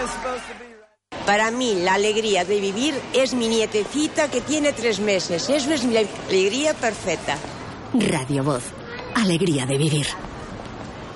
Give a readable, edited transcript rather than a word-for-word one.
Para mí, la alegría de vivir es mi nietecita que tiene 3 meses. Eso es mi alegría perfecta. Radio Voz. Alegría de vivir.